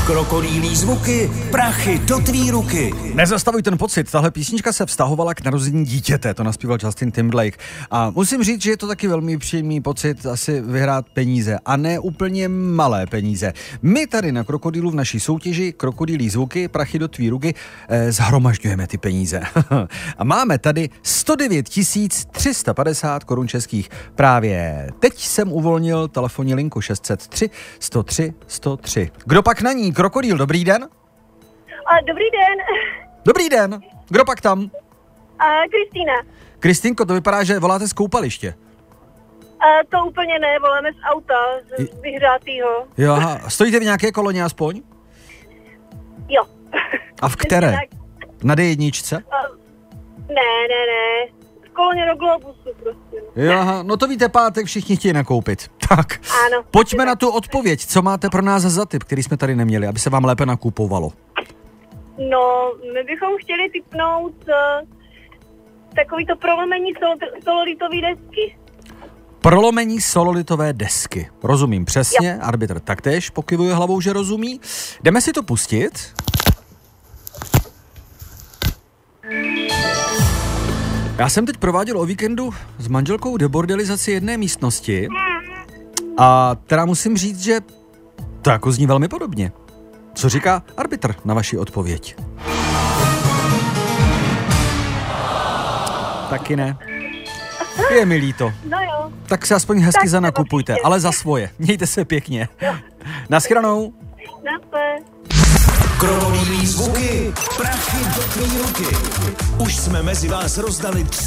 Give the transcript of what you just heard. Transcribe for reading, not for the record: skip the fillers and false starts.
Krokodýlí zvuky, prachy do tvý ruky. Nezastavuj ten pocit, tahle písnička se vztahovala k narození dítěte, to naspíval Justin Timberlake. A musím říct, že je to taky velmi příjemný pocit asi vyhrát peníze a ne úplně malé peníze. My tady na Krokodýlu v naší soutěži Krokodýlí zvuky, prachy do tvý ruky zhromažďujeme ty peníze. A máme tady 109 350 korun českých. Právě teď jsem uvolnil telefonní linku 603 103 103. Kdo pak na ní? Krokodýl, dobrý den. Dobrý den. Dobrý den. Kdo pak tam? Kristýna. Kristýnko, to vypadá, že voláte z koupaliště. To úplně ne, voláme z auta, z vyhřátýho. Jo, aha. Stojíte v nějaké koloně aspoň? Jo. A v které? Na D1? Ne. V koloně do Globusu prostě. Jo, aha. No to víte, pátek všichni chtějí nakoupit. Tak, ano, pojďme na tu odpověď. Co máte pro nás za tip, který jsme tady neměli, aby se vám lépe nakupovalo? No, my bychom chtěli tipnout takovýto prolomení sololitové desky. Prolomení sololitové desky. Rozumím přesně, jo. Arbitr taktéž pokyvuje hlavou, že rozumí. Jdeme si to pustit. Já jsem teď prováděl o víkendu s manželkou debordelizaci jedné místnosti a teda musím říct, že to jako zní velmi podobně. Co říká arbitr na vaši odpověď? Taky ne. Je mi líto. No jo. Tak se aspoň hezky zanakupujte, ale za svoje. Mějte se pěkně. Naschranou. Naschle. Krokodýlí zvuky, prachy do tvý ruky. Už jsme mezi vás rozdali 3